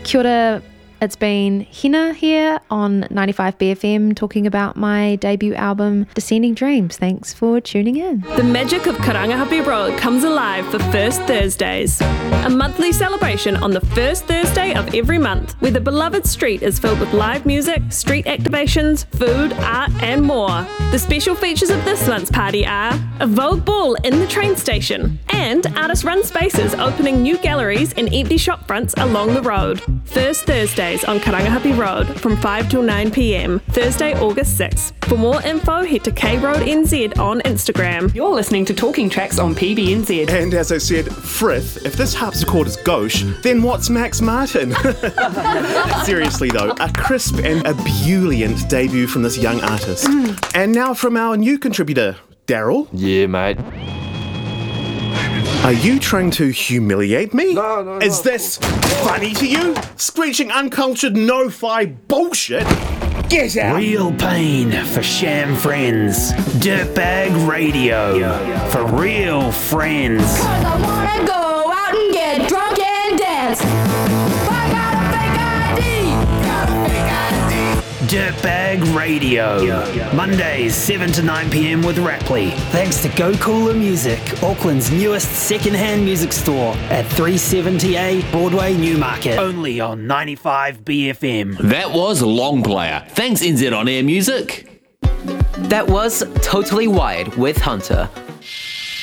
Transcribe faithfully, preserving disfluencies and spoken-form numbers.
Kia ora, it's been Hina here on ninety-five B F M talking about my debut album, Descending Dreams. Thanks for tuning in. The magic of Karangahape Road comes alive for First Thursdays, a monthly celebration on the first Thursday of every month, where the beloved street is filled with live music, street activations, food, art and more. The special features of this month's party are a Vogue ball in the train station and artist-run spaces opening new galleries and empty shop fronts along the road. First Thursdays on Karangahape Road from five till nine p.m, Thursday, August sixth. For more info, head to K Road N Z on Instagram. You're listening to Talking Tracks on P B N Z. And as I said, Frith, if this harpsichord is gauche, then what's Max Martin? Seriously though, a crisp and ebullient debut from this young artist. Mm. And now from our new contributor, Daryl. Yeah, mate. Are you trying to humiliate me? No, no, no. Is this funny to you? Screeching uncultured no-fi bullshit? Get out! Real pain for sham friends. Dirtbag radio for real friends. 'Cause I wanna go out and get drunk and dance. I got a fake I D. Got a fake I D. Dirtbag radio. Mondays seven to nine p.m. with Rapley. Thanks to Go Cooler Music, Auckland's newest second-hand music store at three seventy A Broadway, Newmarket. Only on ninety-five B F M. That was Long Player. Thanks N Z On Air Music. That was Totally Wired with Hunter